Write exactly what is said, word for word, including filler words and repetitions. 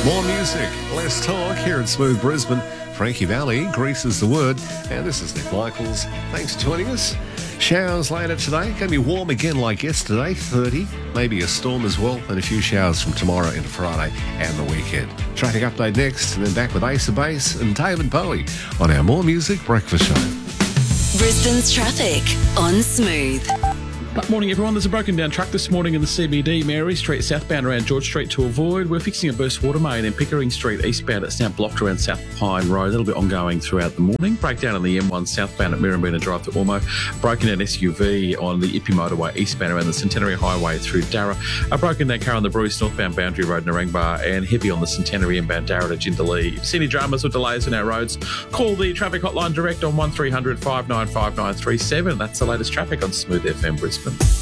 More music, less talk here at Smooth Brisbane. Frankie Valli, Grease is the word. And this is Nick Michaels. Thanks for joining us. Showers later today. Going to be warm again like yesterday, thirty. Maybe a storm as well, and a few showers from tomorrow into Friday and the weekend. Traffic update next, and then back with Ace of Base and David Bowie on our More Music Breakfast Show. Brisbane's traffic on Smooth. Good morning, everyone. There's a broken down truck this morning in the C B D, Mary Street southbound around George Street to avoid. We're fixing a burst water main in Pickering Street eastbound. It's now blocked around South Pine Road. That'll be ongoing throughout the morning. Breakdown on the M one southbound at Mirrabina Drive to Ormo. Broken down S U V on the Ippy motorway eastbound around the Centenary Highway through Darra. A broken down car on the Bruce northbound Boundary Road Narangba, and heavy on the Centenary inbound Darra to Jindalee. If you see any dramas or delays on our roads, call the traffic hotline direct on one three hundred five nine five nine three seven. That's the latest traffic on Smooth F M Brisbane.